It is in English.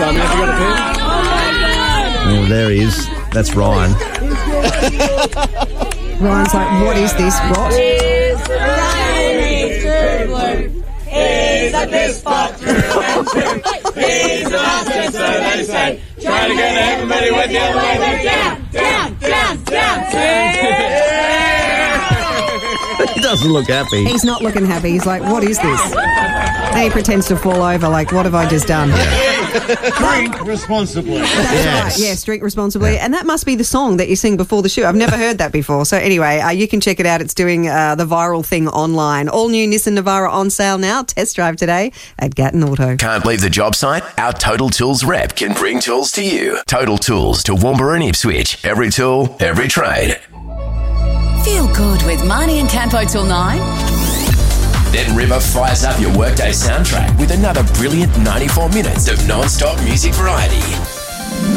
Simon, have you got a pen? Oh, there he is. That's Ryan. Ryan's like, what is this? What? He's a big spot, true and true. He's a master, so they say. Try to go to heaven, but he went the other way. Down. He doesn't look happy. He's not looking happy. He's like, what is this? And he pretends to fall over like, what have I just done? Drink responsibly. That's right. Yes, drink responsibly. And that must be the song that you sing before the show. I've never heard that before. So anyway, you can check it out. It's doing the viral thing online. All new Nissan Navara on sale now. Test drive today at Gatton Auto. Can't leave the job site? Our Total Tools rep can bring tools to you. Total Tools to Woombera and Ipswich. Every tool, every trade. Feel good with Marnie and Campo till 9. Then River fires up your workday soundtrack with another brilliant 94 minutes of non-stop music variety.